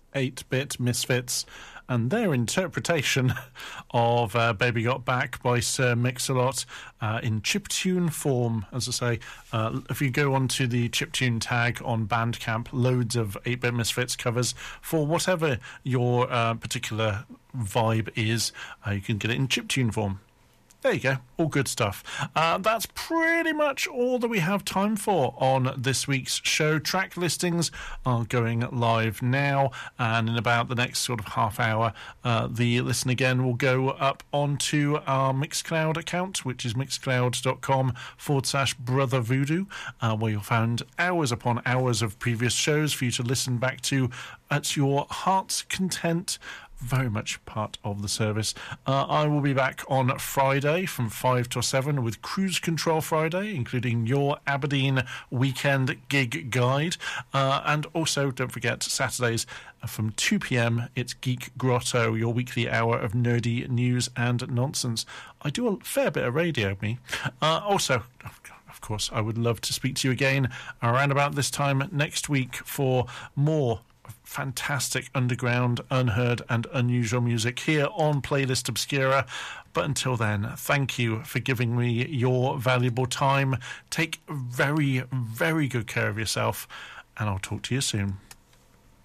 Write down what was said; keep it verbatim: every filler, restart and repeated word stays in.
eight-Bit Misfits and their interpretation of uh, Baby Got Back by Sir Mix-a-Lot uh, in chiptune form. As I say, uh, if you go onto the chiptune tag on Bandcamp, loads of eight-Bit Misfits covers for whatever your uh, particular vibe is. Uh, you can get it in chiptune form. There you go, all good stuff. Uh, that's pretty much all that we have time for on this week's show. Track listings are going live now, and in about the next sort of half hour, uh, the Listen Again will go up onto our Mixcloud account, which is mixcloud.com forward slash Brother Voodoo, uh, where you'll find hours upon hours of previous shows for you to listen back to at your heart's content. Very much part of the service. Uh, I will be back on Friday from five to seven with Cruise Control Friday, including your Aberdeen weekend gig guide. Uh, and also, don't forget, Saturdays from two p.m, it's Geek Grotto, your weekly hour of nerdy news and nonsense. I do a fair bit of radio, me. Uh, also, of course, I would love to speak to you again around about this time next week for more fantastic underground, unheard and unusual music here on Playlist Obscura. But until then, thank you for giving me your valuable time. Take very, very good care of yourself, and I'll talk to you soon.